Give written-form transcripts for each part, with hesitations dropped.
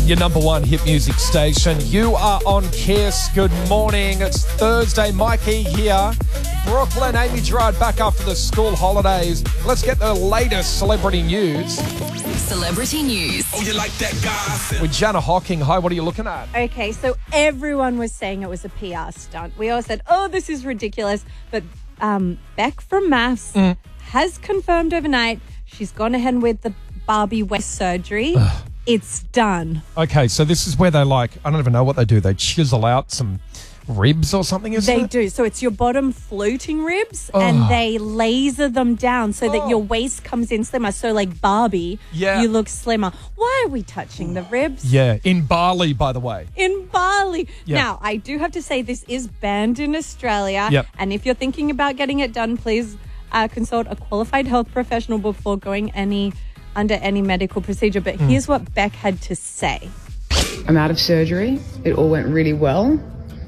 Your number one hit music station. You are on Kiss. Good morning. It's Thursday. Mikey here. Brooklyn, Amy Gerard back after the school holidays. Let's get the latest celebrity news. Celebrity news. Oh, you like that guy? With Jana Hocking. Hi, what are you looking at? Okay, so everyone was saying it was a PR stunt. We all said, oh, this is ridiculous. But Beck from MAFS has confirmed overnight she's gone ahead with the Barbie waist surgery. It's done. Okay, so this is where they I don't even know what they do. They chisel out some ribs or something, isn't it? They do. So it's your bottom floating ribs and they laser them down so that your waist comes in slimmer. So like Barbie, you look slimmer. Why are we touching the ribs? Yeah, in Bali, by the way. In Bali. Yep. Now, I do have to say this is banned in Australia. Yep. And if you're thinking about getting it done, please consult a qualified health professional before going under any medical procedure. But here's what Beck had to say. I'm out of surgery. It all went really well.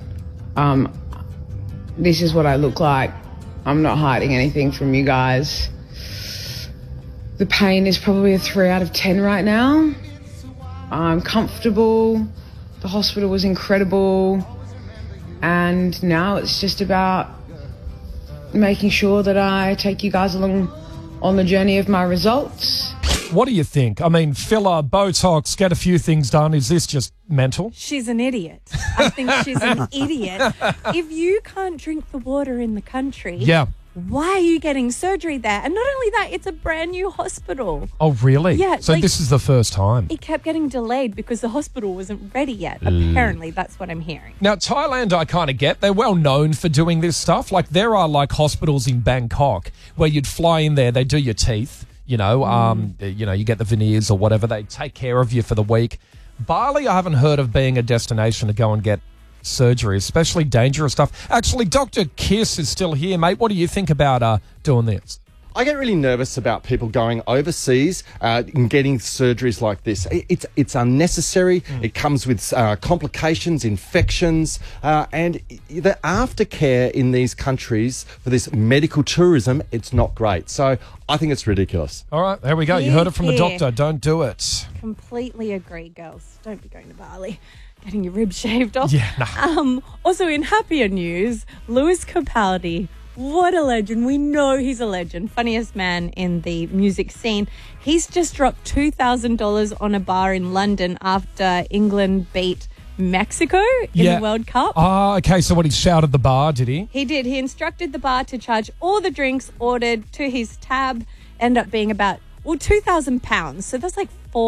This is what I look like. I'm not hiding anything from you guys. The pain is probably a 3 out of 10 right now. I'm comfortable. The hospital was incredible. And now it's just about making sure that I take you guys along on the journey of my results. What do you think? I mean, filler, Botox, get a few things done. Is this just mental? She's an idiot. I think she's an idiot. If you can't drink the water in the country, why are you getting surgery there? And not only that, it's a brand new hospital. Oh, really? Yeah. So this is the first time. It kept getting delayed because the hospital wasn't ready yet. Apparently, that's what I'm hearing. Now, Thailand, I kind of get. They're well known for doing this stuff. Like, there are, hospitals in Bangkok where you'd fly in there, they do your teeth, you get the veneers or whatever. They take care of you for the week. Bali, I haven't heard of being a destination to go and get surgery, especially dangerous stuff. Actually, Dr. Kiss is still here, mate. What do you think about doing this? I get really nervous about people going overseas and getting surgeries like this. It's unnecessary. It comes with complications, infections, and the aftercare in these countries for this medical tourism, it's not great. So I think it's ridiculous. All right, there we go. You heard it from the doctor. Don't do it. Completely agree, girls. Don't be going to Bali. Getting your ribs shaved off. Yeah, no. Also, in happier news, Lewis Capaldi. What a legend. We know he's a legend. Funniest man in the music scene. He's just dropped $2,000 on a bar in London after England beat Mexico in the World Cup. Oh, okay. So what, he shouted the bar, did he? He did. He instructed the bar to charge all the drinks ordered to his tab. End up being about, £2,000. So that's like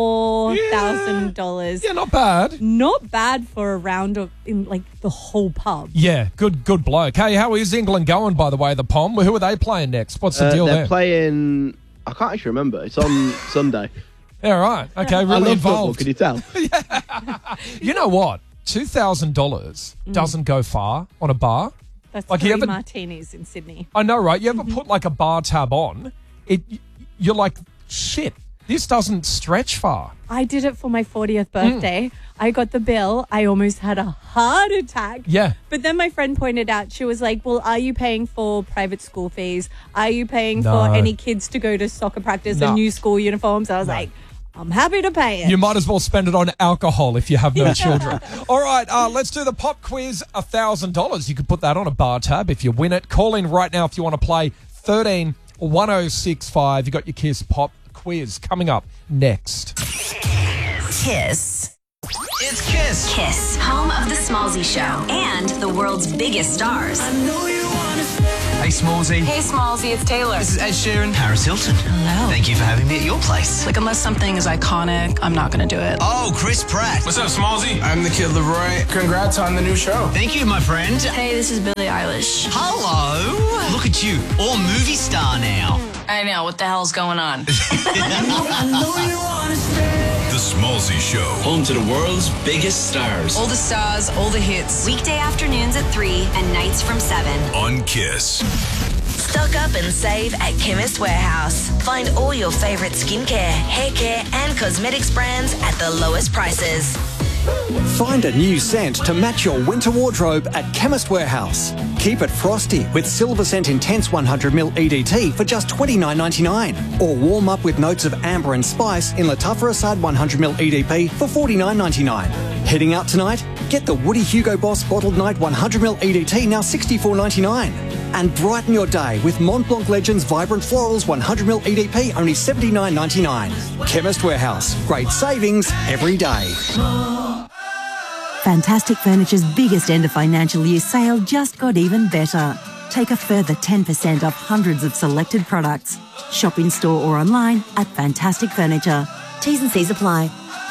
$4,000. Yeah, not bad. Not bad for a round of in the whole pub. Yeah, good bloke. Hey, how is England going, by the way, the Pom? Who are they playing next? What's the deal they're there? They're playing, I can't actually remember. It's on Sunday. Yeah, right. Okay, really I love involved. football, can you tell? You know what? $2,000 doesn't go far on a bar. That's three martinis in Sydney. I know, right? You ever put a bar tab on? You're like, shit, this doesn't stretch far. I did it for my 40th birthday. I got the bill. I almost had a heart attack. Yeah. But then my friend pointed out, she was like, well, are you paying for private school fees? Are you paying for any kids to go to soccer practice and new school uniforms? I was like, I'm happy to pay it. You might as well spend it on alcohol if you have no children. All right, let's do the pop quiz. $1,000. You could put that on a bar tab if you win it. Call in right now if you want to play. 13 1065. You got your Kiss pop quiz coming up next. Kiss. It's Kiss. Kiss, home of the Smallzy Show and the world's biggest stars. Hey, Smallzy. Hey, Smallzy, it's Taylor. This is Ed Sheeran. Paris Hilton. Hello. Thank you for having me at your place. Unless something is iconic, I'm not going to do it. Oh, Chris Pratt. What's up, Smallzy? I'm the Kid Leroy. Congrats on the new show. Thank you, my friend. Hey, this is Billie Eilish. Hello. Look at you, all movie star now. I know, what the hell's going on? The Smallzy Show. Home to the world's biggest stars. All the stars, all the hits. Weekday afternoons at 3 and nights from 7. On Kiss. Stock up and save at Chemist Warehouse. Find all your favourite skincare, hair care and cosmetics brands at the lowest prices. Find a new scent to match your winter wardrobe at Chemist Warehouse. Keep it frosty with Silver Scent Intense 100ml EDT for just $29.99. Or warm up with notes of amber and spice in Latufra Assad 100ml EDP for $49.99. Heading out tonight? Get the Woody Hugo Boss Bottled Night 100ml EDT now $64.99. And brighten your day with Mont Blanc Legends Vibrant Florals 100ml EDP only $79.99. Chemist Warehouse. Great savings every day. Fantastic Furniture's biggest end of financial year sale just got even better. Take a further 10% off hundreds of selected products. Shop in store or online at Fantastic Furniture. T's and C's apply.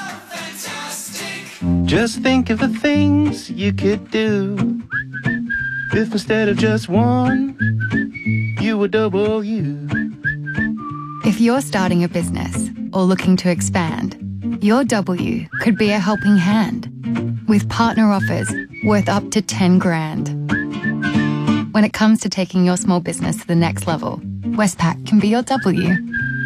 Just think of the things you could do if instead of just one, you were double you. If you're starting a business or looking to expand, your W could be a helping hand with partner offers worth up to 10 grand. When it comes to taking your small business to the next level, Westpac can be your W.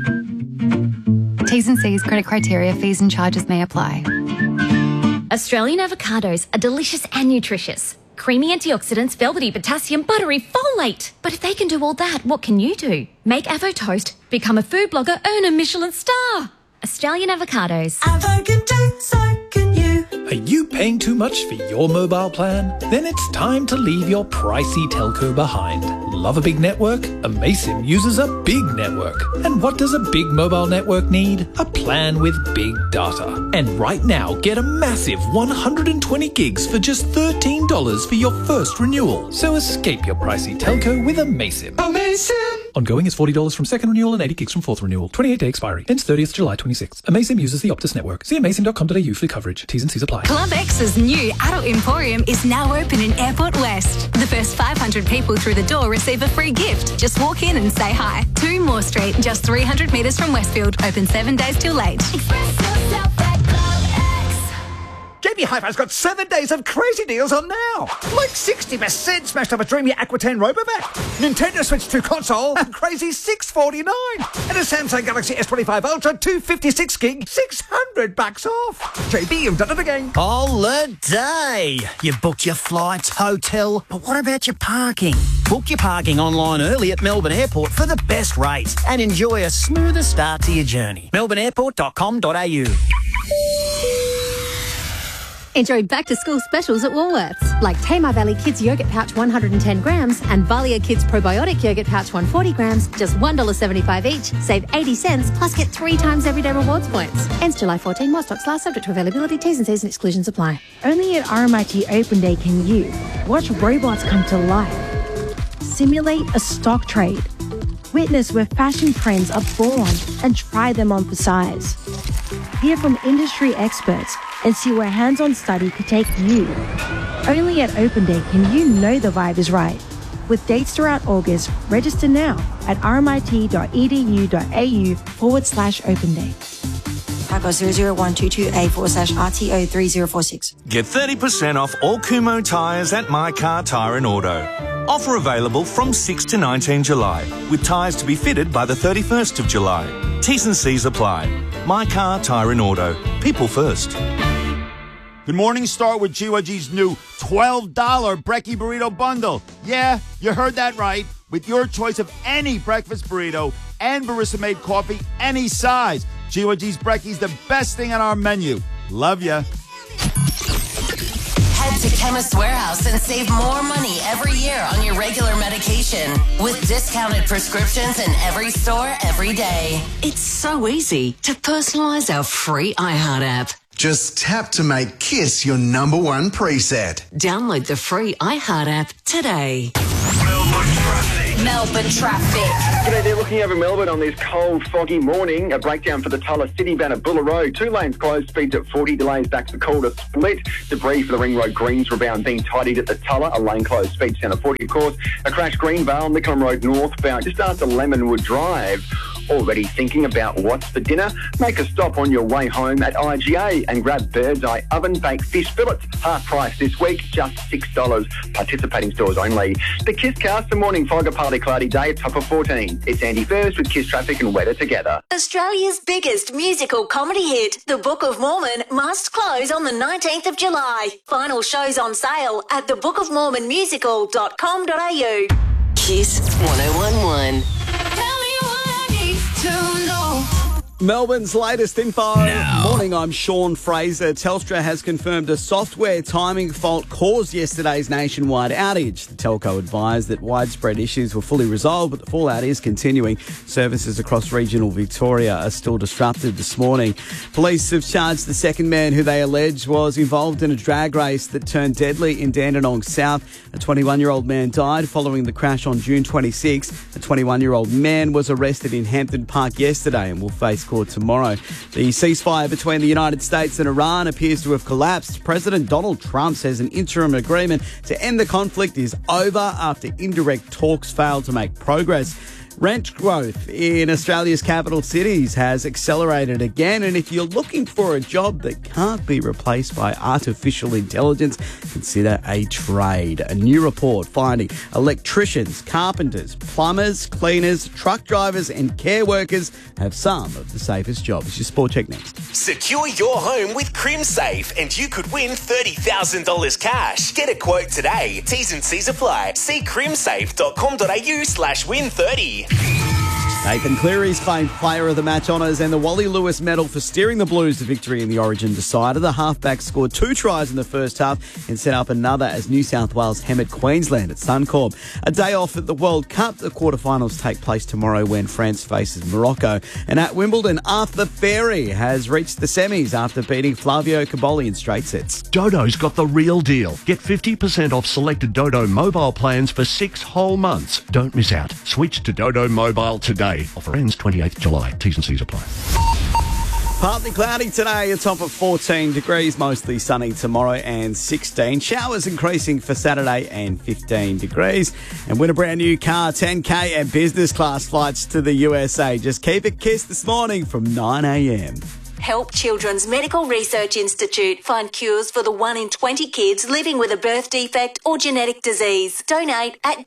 T's and C's, credit criteria, fees and charges may apply. Australian avocados are delicious and nutritious. Creamy antioxidants, velvety potassium, buttery folate. But if they can do all that, what can you do? Make Avo Toast, become a food blogger, earn a Michelin star. Australian avocados. Avo can do, so can you. Are you paying too much for your mobile plan? Then it's time to leave your pricey telco behind. Love a big network? Amaysim uses a big network. And what does a big mobile network need? A plan with big data. And right now, get a massive 120 gigs for just $13 for your first renewal. So escape your pricey telco with Amaysim. Amaysim! Ongoing is $40 from second renewal and 80 gigs from fourth renewal. 28-day expiry. Ends 30th July 26. Amaysim uses the Optus network. See amaysim.com.au for coverage. T's and C's apply. Club X's new adult emporium is now open in Airport West. The first 500 people through the door receive a free gift. Just walk in and say hi. 2 Moore Street, just 300 metres from Westfield. Open 7 days till late. Express yourself at Club X. JB Hi-Fi's got 7 days of crazy deals on now. Like 60% smashed up a dreamy Aqua 10 Robovac, Nintendo Switch 2 console, a crazy $649, and a Samsung Galaxy S25 Ultra 256 gig, $600 off. JB, you've done it again. Holiday. You've booked your flights, hotel, but what about your parking? Book your parking online early at Melbourne Airport for the best rates and enjoy a smoother start to your journey. melbourneairport.com.au. Enjoy back-to-school specials at Woolworths, like Tamar Valley Kids Yogurt Pouch 110 grams and Valia Kids Probiotic Yogurt Pouch 140 grams, just $1.75 each. Save 80 cents, plus get 3 times everyday rewards points. Ends July 14. While stocks last, subject to availability. T's and C's and exclusions apply. Only at RMIT Open Day can you watch robots come to life, simulate a stock trade, witness where fashion trends are born and try them on for size. Hear from industry experts and see where hands-on study could take you. Only at Open Day can you know the vibe is right. With dates throughout August, register now at rmit.edu.au/Open Day. Typo 00122A/RTO3046. Get 30% off all Kumho tyres at My Car Tyre & Auto. Offer available from 6 to 19 July, with tyres to be fitted by the 31st of July. T's and C's apply. My Car Tyre & Auto. People first. Good morning, start with GYG's new $12 Brekkie Burrito Bundle. Yeah, you heard that right. With your choice of any breakfast burrito and barista-made coffee, any size. GYG's Brekkie's the best thing on our menu. Love ya. Head to Chemist Warehouse and save more money every year on your regular medication with discounted prescriptions in every store every day. It's so easy to personalise our free iHeart app. Just tap to make Kiss your #1 preset. Download the free iHeart app today. Melbourne traffic. G'day there, looking over Melbourne on this cold, foggy morning. A breakdown for the Tulla City Van at Buller Road. 2 lanes closed, speeds at 40, delays back to Calder Split. Debris for the Ring Road Greens rebound being tidied at the Tulla. A lane closed, speeds down at 40, of course. A crash Greenvale, Nicholm Road northbound, just after Lemonwood Drive. Already thinking about what's for dinner? Make a stop on your way home at IGA and grab Bird's Eye oven-baked fish fillets. Half price this week, just $6. Participating stores only. The Kiss Cast, the morning fog, a partly cloudy day, top of 14. It's Andy first with Kiss Traffic and weather together. Australia's biggest musical comedy hit, The Book of Mormon, must close on the 19th of July. Final shows on sale at thebookofmormonmusical.com.au. Kiss 1011. Melbourne's latest info. Morning, I'm Sean Fraser. Telstra has confirmed a software timing fault caused yesterday's nationwide outage. The telco advised that widespread issues were fully resolved, but the fallout is continuing. Services across regional Victoria are still disrupted this morning. Police have charged the second man who they allege was involved in a drag race that turned deadly in Dandenong South. A 21-year-old man died following the crash on June 26. A 21-year-old man was arrested in Hampton Park yesterday and will face court tomorrow. The ceasefire between the United States and Iran appears to have collapsed. President Donald Trump says an interim agreement to end the conflict is over after indirect talks failed to make progress. Rent growth in Australia's capital cities has accelerated again, and if you're looking for a job that can't be replaced by artificial intelligence, consider a trade. A new report finding electricians, carpenters, plumbers, cleaners, truck drivers and care workers have some of the safest jobs. Your Sport Check next. Secure your home with CrimSafe and you could win $30,000 cash. Get a quote today. T's and C's apply. See crimsafe.com.au/win30. Nathan Cleary's claimed player of the match honours and the Wally Lewis medal for steering the Blues to victory in the Origin decider. The halfback scored 2 tries in the first half and set up another as New South Wales hammered Queensland at Suncorp. A day off at the World Cup. The quarterfinals take place tomorrow when France faces Morocco. And at Wimbledon, Arthur Ferry has reached the semis after beating Flavio Caboli in straight sets. Dodo's got the real deal. Get 50% off selected Dodo mobile plans for 6 whole months. Don't miss out. Switch to Dodo Mobile today. Offer ends 28th July. T's and C's apply. Partly cloudy today, a top of 14 degrees, mostly sunny tomorrow and 16. Showers increasing for Saturday and 15 degrees. And win a brand new car, 10K and business class flights to the USA. Just keep it Kiss this morning from 9 a.m. Help Children's Medical Research Institute find cures for the 1 in 20 kids living with a birth defect or genetic disease. Donate at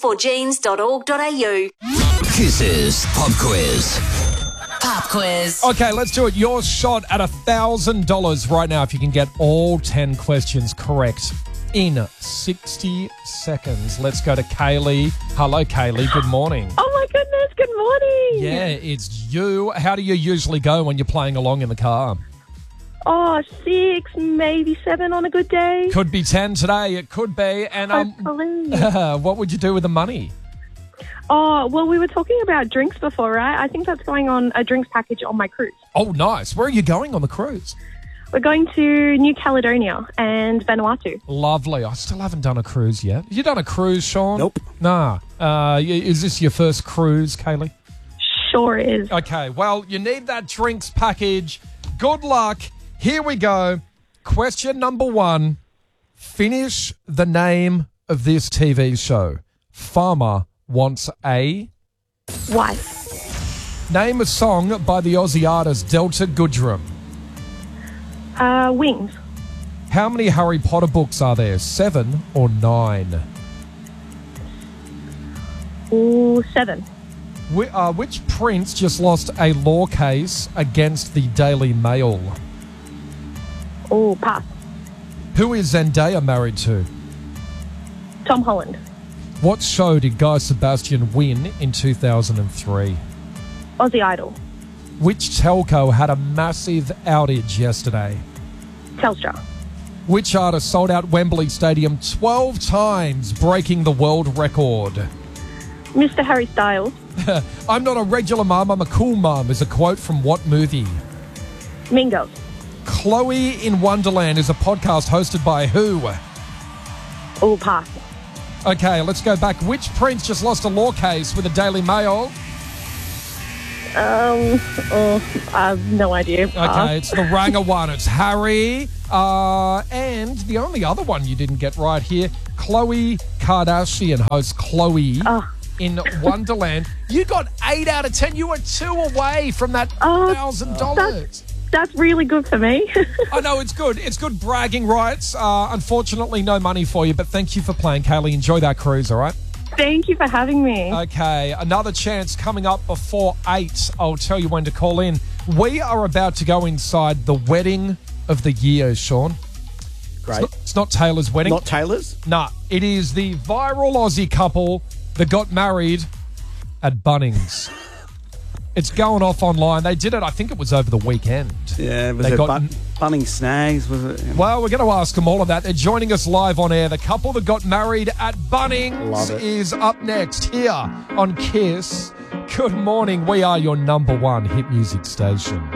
genes4genes.org.au. Kiss's Pop Quiz. Pop Quiz. Okay, let's do it. Your shot at $1,000 right now if you can get all 10 questions correct in 60 seconds. Let's go to Kaylee. Hello, Kaylee. Good morning. Oh, my goodness. Good morning. Yeah, it's you. How do you usually go when you're playing along in the car? Oh, 6, maybe 7 on a good day. Could be 10 today. It could be. And Hopefully. What would you do with the money? Oh, well, we were talking about drinks before, right? I think that's going on a drinks package on my cruise. Oh, nice. Where are you going on the cruise? We're going to New Caledonia and Vanuatu. Lovely. I still haven't done a cruise yet. Have you done a cruise, Sean? Nope. Nah. Is this your first cruise, Kaylee? Sure is. Okay, well, you need that drinks package. Good luck. Here we go. Question number 1. Finish the name of this TV show. Farmer wants a... Wife. Name a song by the Aussie artist Delta Goodrum. Wings. How many Harry Potter books are there? 7 or 9? Ooh, 7. Which prince just lost a law case against the Daily Mail? Oh, pass. Who is Zendaya married to? Tom Holland. What show did Guy Sebastian win in 2003? Aussie Idol. Which telco had a massive outage yesterday? Telstra. Which artist sold out Wembley Stadium 12 times, breaking the world record? Mr. Harry Styles. I'm not a regular mum, I'm a cool mum is a quote from what movie? Mean Girls. Chloe in Wonderland is a podcast hosted by who? Oh, pass. Okay, let's go back. Which prince just lost a law case with the Daily Mail? I have no idea. Okay, it's the Ranger one. It's Harry. And the only other one you didn't get right here, Khloe Kardashian hosts Khloe in Wonderland. You got 8 out of 10. You were 2 away from that $1,000. That's really good for me. I know, it's good. It's good bragging rights. Unfortunately, no money for you, but thank you for playing, Kaylee. Enjoy that cruise, all right? Thank you for having me. Okay, another chance coming up before 8. I'll tell you when to call in. We are about to go inside the wedding of the year, Sean. Great. It's not Taylor's wedding. Not Taylor's? Nah, it is the viral Aussie couple that got married at Bunnings. It's going off online. They did it, I think it was over the weekend. Yeah, was it Bunnings Snags? Was it? Well, we're going to ask them all of that. They're joining us live on air. The couple that got married at Bunnings is up next here on Kiss. Good morning. We are your number 1 hit music station.